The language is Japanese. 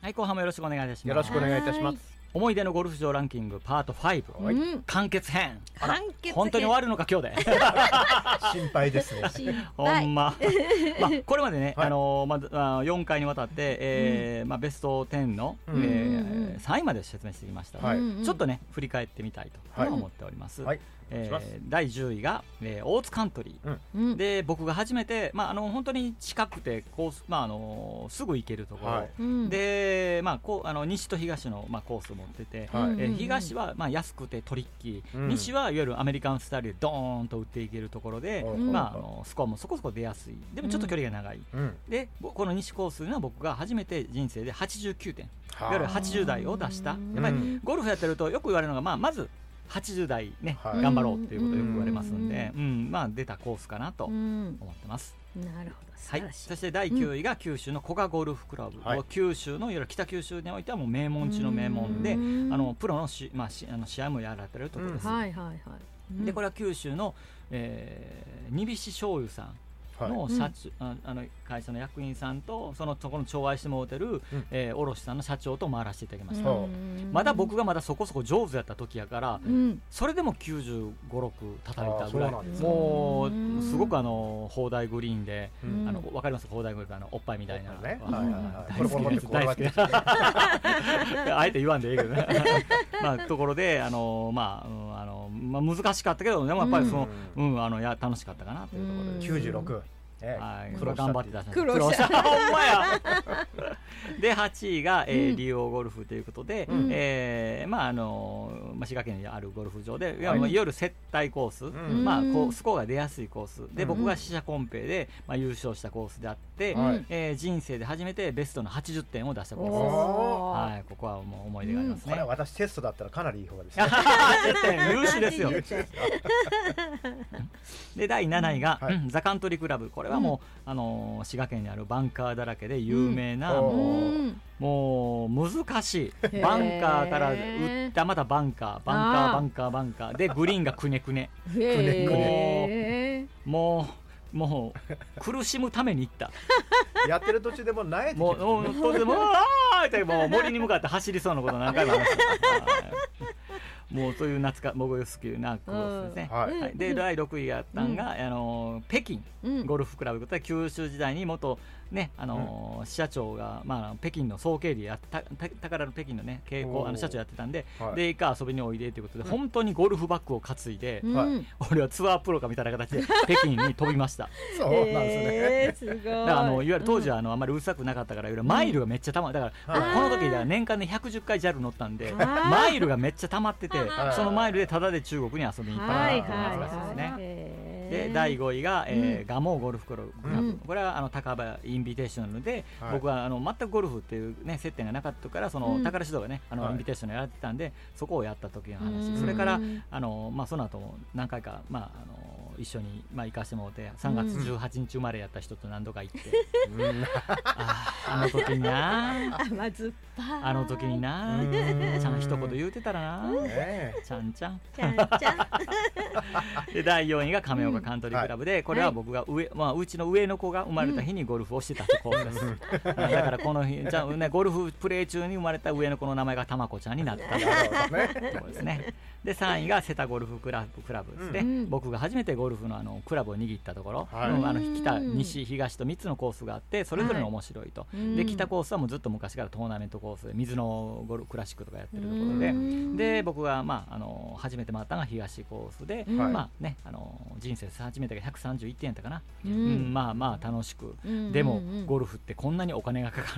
はい、後半もよろしくお願いいたします。 よろしくお願いいたします。 思い出のゴルフ場ランキングパート5、完結編。本当に終わるのか今日で心配ですね。 ほんまこれまでね、4回にわたって、ベスト10の、3位まで説明してきましたので、ちょっとね振り返ってみたいと思っております。第10位が、大津カントリー、で僕が初めて、本当に近くてコース、すぐ行けるところ、で、西と東の、コースを持ってて、東は、安くてトリッキー、西はいわゆるアメリカンスタイルでドーンと打っていけるところで、スコアもそこそこ出やすい、でもちょっと距離が長い、でこの西コースは僕が初めて人生で89点、いわゆる80台を出した。やっぱりゴルフやってるとよく言われるのが、まず80代ね、頑張ろうっていうことをよく言われますんで、出たコースかなと思ってます。 なるほど、 はい。そして第9位が九州の古賀ゴルフクラブ、九州のいわゆる北九州においてはもう名門中の名門で、プロの試合もやられてるところです。でこれは九州の、にびし醤油さんの社長、会社の役員さんとそこの寵愛してもうてる、卸さんの社長と回らせていただきました。まだ僕がまだそこそこ上手やった時やから、それでも95、6叩いたぐらい、もうすごく砲台グリーンで、わかります？砲台グリーン、おっぱいみたいな、大好きです、大好きです。あえて言わんでいいけどねところで難しかったけど、でもやっぱり楽しかったかなというところで 96、 頑張って出した苦労したほんまやで8位が、リオゴルフということで、滋賀県にあるゴルフ場で、いわゆる接待コース、スコアが出やすいコースで、僕が四捨コンペで、優勝したコースであって、人生で初めてベストの80点を出したコースです。ここはもう思い出がありますね。 これは私テストだったらかなりいい方ですね。 80点優秀ですよで第7位が、ザカントリークラブ。これはもう、滋賀県にあるバンカーだらけで有名な、もう難しいバンカーから打ったまたバンカーでグリーンがくねくねもう苦しむために行ったやってる途中でもう萎えてきてもう森に向かって走りそうなこと何回もありましたもうそういう僕好きなコースですね。で第6位やったんが、北京ゴルフクラブということで、九州時代に元ね支社長が北京の総経理宝の北京のね経営社長やってたんで、で一回遊びにおいでということで、本当にゴルフバッグを担いで、俺はツアープロかみたいな形で北京に飛びました。 そうなんですね。 だからいわゆる当時はあんまりうるさくなかったから、マイルがめっちゃたまだからこの時では年間で110回 JAL 乗ったんで、マイルがめっちゃたまってて、そのマイルでタダで中国に遊びに行ったっていう話ですね。で第5位が蒲生ゴルフクラブ。これは高場インビテーショナルで、僕は全くゴルフっていうね接点がなかったから、その宝指導がねインビテーショナルやってたんで、そこをやった時の話。それからその後も何回か一緒に行かしてもらって、3月18日生まれやった人と何度か行って、あの時にな、あの時にな、ちゃん一言言うてたらな、ちゃんちゃんで第4位が亀岡カントリークラブで、これは僕がうちの上の子が生まれた日にゴルフをしてたところです。だからこの日ゴルフプレー中に生まれた上の子の名前がたまこちゃんになったところですね。で3位が瀬田ゴルフクラブですね。僕が初めてゴルフのクラブを握ったところ、北西東と3つのコースがあって、それぞれの面白いと。で北コースはもうずっと昔からトーナメントコースで水のゴルフクラシックとかやってるところで、僕が初めて回ったのが東コースで、人生初めてが131点やったかな。楽しく、でもゴルフってこんなにお金がかかる